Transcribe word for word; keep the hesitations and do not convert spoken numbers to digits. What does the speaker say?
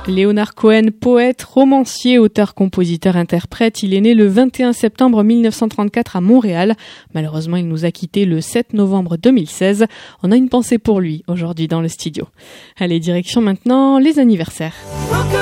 Leonard Cohen, poète, romancier, auteur, compositeur, interprète, il est né le vingt et un septembre mille neuf cent trente-quatre à Montréal. Malheureusement, il nous a quittés le sept novembre deux mille seize. On a une pensée pour lui aujourd'hui dans le studio. Allez, direction maintenant les anniversaires. Welcome